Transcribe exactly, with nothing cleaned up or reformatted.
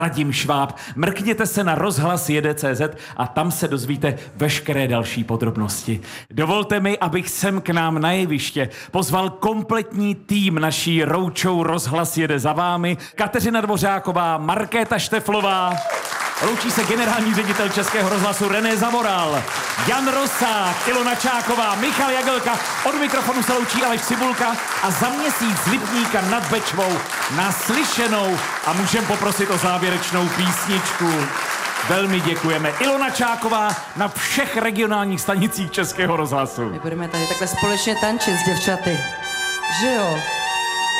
Radim Šváb. Mrkněte se na rozhlas jede tečka cé zet a tam se dozvíte veškeré další podrobnosti. Dovolte mi, abych sem k nám na jeviště pozval kompletní tým naší roadshow Rozhlas jede za vámi. Kateřina Dvořáková, Markéta Šteflová, loučí se generální ředitel Českého rozhlasu René Zavoral, Jan Rosák, Ilona Čáková, Michal Jagelka, od mikrofonu se loučí Aleš Cibulka a za měsíc z Lipníka nad Bečvou naslyšenou a můžeme poprosit o závěrečnou písničku. Velmi děkujeme. Ilona Čáková na všech regionálních stanicích Českého rozhlasu. My budeme tady takhle společně tančit s děvčaty. Že jo?